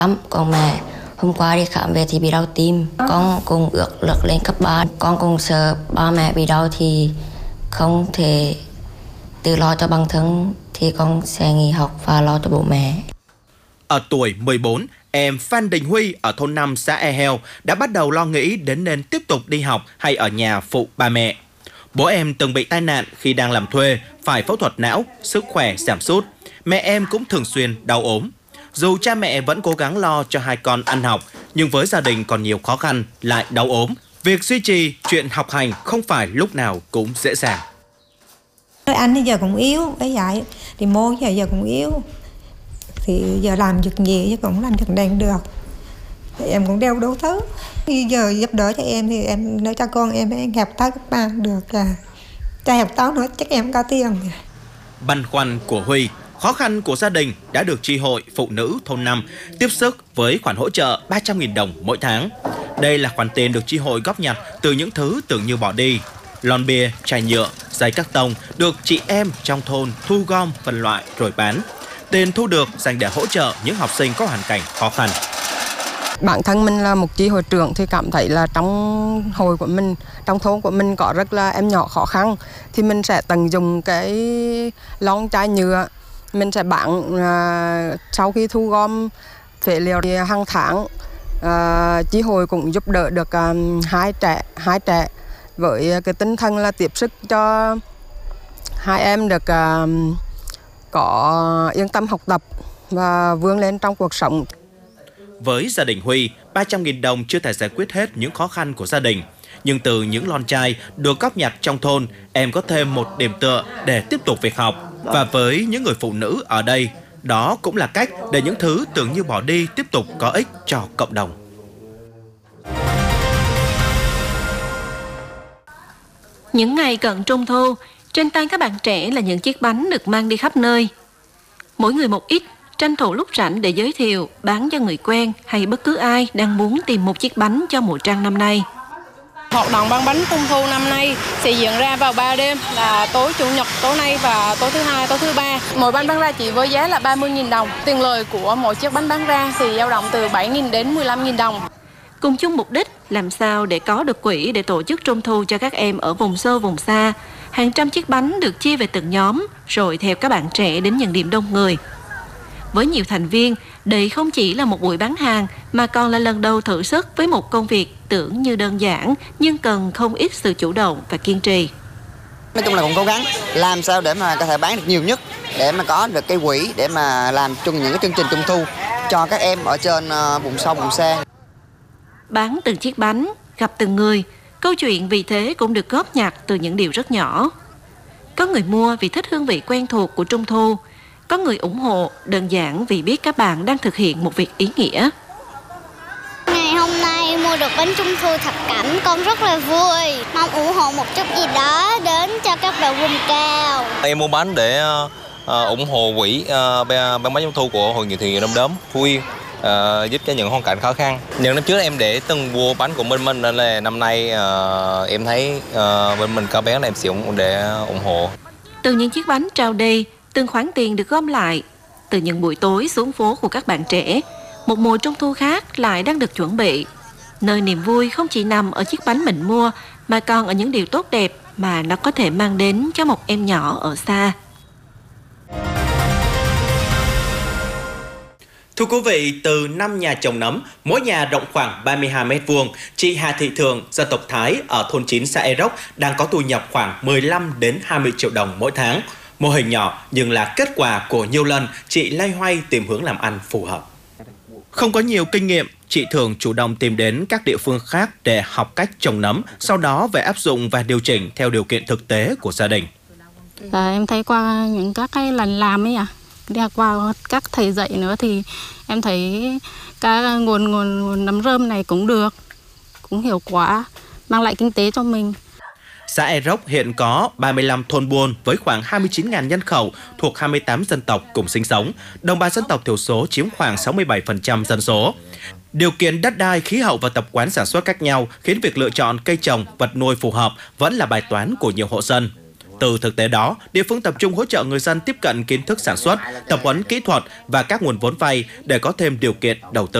Còn mẹ hôm qua đi khám về thì bị đau tim. Con cũng ước lực lên cấp 3. Con cũng sợ ba mẹ bị đau thì không thể tự lo cho bản thân, thì con sẽ nghỉ học và lo cho bố mẹ. Ở tuổi 14, em Phan Đình Huy ở thôn 5 xã E Heo đã bắt đầu lo nghĩ đến nên tiếp tục đi học hay ở nhà phụ ba mẹ. Bố em từng bị tai nạn khi đang làm thuê, phải phẫu thuật não, sức khỏe giảm sút. Mẹ em cũng thường xuyên đau ốm. Dù cha mẹ vẫn cố gắng lo cho hai con ăn học, nhưng với gia đình còn nhiều khó khăn, lại đau ốm. Việc duy trì chuyện học hành không phải lúc nào cũng dễ dàng. Anh thì giờ cũng yếu, với dạy thì môn giờ cũng yếu. Thì giờ làm việc gì chứ cũng làm việc đèn được. Thì em cũng đeo đủ thứ. Khi giờ giúp đỡ cho em thì em nói cho con em học tới cấp 3 được. Cho học tới nữa chắc em có tiền. Băn khoăn của Huy, khó khăn của gia đình đã được chi hội phụ nữ thôn 5 tiếp sức với khoản hỗ trợ 300.000 đồng mỗi tháng. Đây là khoản tiền được chi hội góp nhặt từ những thứ tưởng như bỏ đi. Lon bia, chai nhựa, giấy các tông được chị em trong thôn thu gom, phân loại rồi bán. Tiền thu được dành để hỗ trợ những học sinh có hoàn cảnh khó khăn. Bản thân mình là một chi hội trưởng thì cảm thấy là trong hội của mình, trong thôn của mình có rất là em nhỏ khó khăn, thì mình sẽ tận dụng cái lon chai nhựa, mình sẽ bán sau khi thu gom phế liệu thì hàng tháng chi hội cũng giúp đỡ được hai trẻ với cái tinh thần là tiếp sức cho hai em được có yên tâm học tập và vươn lên trong cuộc sống. Với gia đình Huy, 300.000 đồng chưa thể giải quyết hết những khó khăn của gia đình. Nhưng từ những lon chai được góp nhặt trong thôn, em có thêm một điểm tựa để tiếp tục việc học. Và với những người phụ nữ ở đây, đó cũng là cách để những thứ tưởng như bỏ đi tiếp tục có ích cho cộng đồng. Những ngày cận Trung thu, trên tay các bạn trẻ là những chiếc bánh được mang đi khắp nơi. Mỗi người một ít, tranh thủ lúc rảnh để giới thiệu, bán cho người quen hay bất cứ ai đang muốn tìm một chiếc bánh cho mùa trăng năm nay. Hoạt động bán bánh Trung thu năm nay sẽ diễn ra vào 3 đêm là tối Chủ nhật, tối nay và tối thứ Hai, tối thứ Ba. Mỗi bánh bán ra chỉ với giá là 30.000 đồng. Tiền lời của mỗi chiếc bánh bán ra thì dao động từ 7.000 đến 15.000 đồng. Cùng chung mục đích làm sao để có được quỹ để tổ chức Trung thu cho các em ở vùng sâu vùng xa. Hàng trăm chiếc bánh được chia về từng nhóm rồi theo các bạn trẻ đến những điểm đông người. Với nhiều thành viên, đây không chỉ là một buổi bán hàng mà còn là lần đầu thử sức với một công việc tưởng như đơn giản nhưng cần không ít sự chủ động và kiên trì. Nói chung là cũng cố gắng làm sao để mà có thể bán được nhiều nhất, để mà có được cái quỹ để mà làm chung những cái chương trình Trung thu cho các em ở trên vùng sâu vùng xa. Bán từng chiếc bánh, gặp từng người, câu chuyện vì thế cũng được góp nhặt từ những điều rất nhỏ. Có người mua vì thích hương vị quen thuộc của Trung thu, có người ủng hộ đơn giản vì biết các bạn đang thực hiện một việc ý nghĩa. Ngày hôm nay mua được bánh Trung thu Thập Cẩm, con rất là vui, mong ủng hộ một chút gì đó đến cho các bạn vùng cao. Em mua bánh để ủng hộ quỹ bán bánh Trung thu của Hội Nghị Thiện Nguyện Năm Đốm Phú Yên, giúp cho những hoàn cảnh khó khăn. Những năm trước em để từng mua bánh của mình nên là năm nay em thấy bên mình có bán là em sẽ để ủng hộ. Từ những chiếc bánh trao đi, từng khoản tiền được gom lại, từ những buổi tối xuống phố của các bạn trẻ, một mùa Trung thu khác lại đang được chuẩn bị. Nơi niềm vui không chỉ nằm ở chiếc bánh mình mua mà còn ở những điều tốt đẹp mà nó có thể mang đến cho một em nhỏ ở xa. Thưa quý vị, từ 5 nhà trồng nấm, mỗi nhà rộng khoảng 32 m², chị Hà Thị Thường, dân tộc Thái ở thôn 9 xã E Rốc đang có thu nhập khoảng 15 đến 20 triệu đồng mỗi tháng. Mô hình nhỏ nhưng là kết quả của nhiều lần chị loay hoay tìm hướng làm ăn phù hợp. Không có nhiều kinh nghiệm, chị Thường chủ động tìm đến các địa phương khác để học cách trồng nấm, sau đó về áp dụng và điều chỉnh theo điều kiện thực tế của gia đình. Em thấy qua những các cái lần làm ấy đi qua các thầy dạy nữa thì em thấy các nguồn nấm rơm này cũng được, cũng hiệu quả, mang lại kinh tế cho mình. Xã E Rốc hiện có 35 thôn buôn với khoảng 29.000 nhân khẩu thuộc 28 dân tộc cùng sinh sống. Đồng bào dân tộc thiểu số chiếm khoảng 67% dân số. Điều kiện đất đai, khí hậu và tập quán sản xuất khác nhau khiến việc lựa chọn cây trồng, vật nuôi phù hợp vẫn là bài toán của nhiều hộ dân. Từ thực tế đó, địa phương tập trung hỗ trợ người dân tiếp cận kiến thức sản xuất, tập huấn kỹ thuật và các nguồn vốn vay để có thêm điều kiện đầu tư.